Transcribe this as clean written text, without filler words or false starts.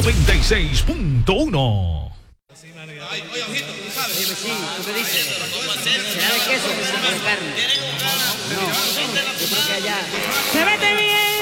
96.1. Oye, ojito, tú sabes. Sí, tú me dices. ¿Será de queso o de carne?